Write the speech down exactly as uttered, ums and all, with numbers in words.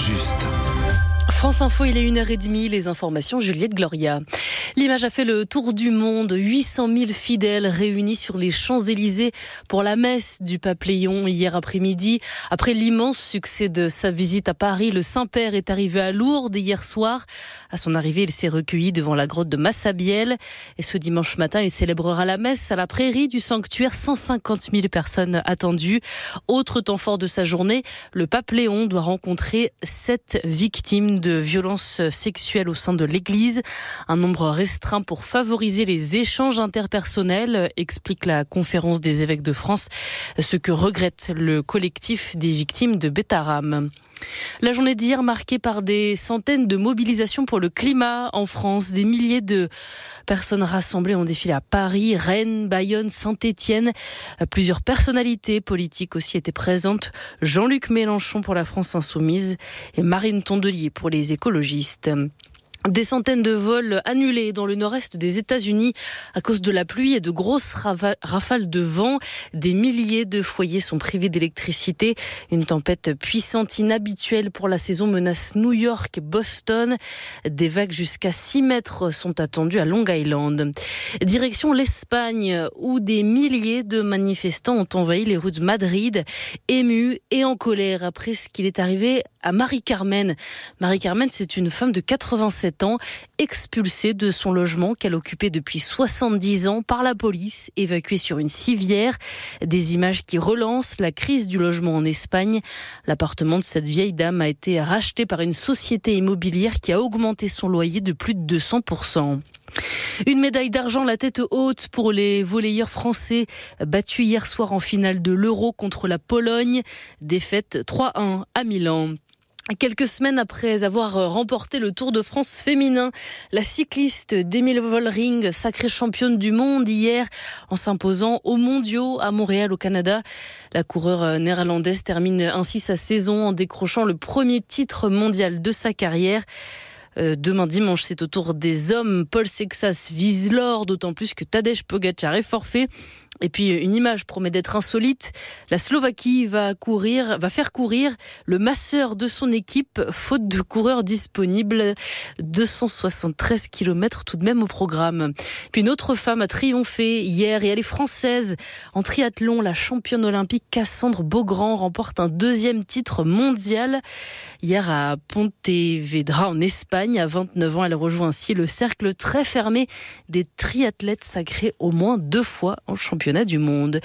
juste. France Info, il est une heure trente, les informations Juliette Gloria. L'image a fait le tour du monde. huit cent mille fidèles réunis sur les Champs-Élysées pour la messe du pape Léon hier après-midi. Après l'immense succès de sa visite à Paris, le Saint-Père est arrivé à Lourdes hier soir. À son arrivée, il s'est recueilli devant la grotte de Massabielle. Et ce dimanche matin, il célébrera la messe à la prairie du sanctuaire. cent cinquante mille personnes attendues. Autre temps fort de sa journée, le pape Léon doit rencontrer sept victimes de violences sexuelles au sein de l'Église. Un nombre restreint pour favoriser les échanges interpersonnels, explique la conférence des évêques de France, ce que regrette le collectif des victimes de Betaram. La journée d'hier marquée par des centaines de mobilisations pour le climat en France. Des milliers de personnes rassemblées ont défilé à Paris, Rennes, Bayonne, Saint-Étienne. Plusieurs personnalités politiques aussi étaient présentes. Jean-Luc Mélenchon pour la France Insoumise et Marine Tondelier pour les écologistes. Des centaines de vols annulés dans le nord-est des États-Unis à cause de la pluie et de grosses rafales de vent. Des milliers de foyers sont privés d'électricité. Une tempête puissante, inhabituelle pour la saison, menace New York et Boston. Des vagues jusqu'à six mètres sont attendues à Long Island. Direction l'Espagne, où des milliers de manifestants ont envahi les rues de Madrid, émus et en colère après ce qu'il est arrivé à Marie-Carmen. Marie-Carmen, c'est une femme de quatre-vingt-sept ans, expulsée de son logement qu'elle occupait depuis soixante-dix ans par la police, évacuée sur une civière. Des images qui relancent la crise du logement en Espagne. L'appartement de cette vieille dame a été racheté par une société immobilière qui a augmenté son loyer de plus de deux cents pour cent. Une médaille d'argent la tête haute pour les volleyeurs français battus hier soir en finale de l'Euro contre la Pologne. Défaite trois à un à Milan. Quelques semaines après avoir remporté le Tour de France féminin, la cycliste d'Emile Vollering, sacrée championne du monde hier, en s'imposant aux mondiaux à Montréal au Canada. La coureure néerlandaise termine ainsi sa saison en décrochant le premier titre mondial de sa carrière. Euh, demain dimanche, c'est au tour des hommes. Paul Sexas vise l'or, d'autant plus que Tadej Pogačar est forfait. Et puis une image promet d'être insolite. La Slovaquie va courir, va faire courir le masseur de son équipe, faute de coureurs disponibles. deux cent soixante-treize kilomètres tout de même au programme. Puis une autre femme a triomphé hier et elle est française. En triathlon, la championne olympique Cassandre Beaugrand remporte un deuxième titre mondial. Hier à Pontevedra en Espagne, à vingt-neuf ans, elle rejoint ainsi le cercle très fermé des triathlètes sacrés au moins deux fois en championnat du monde.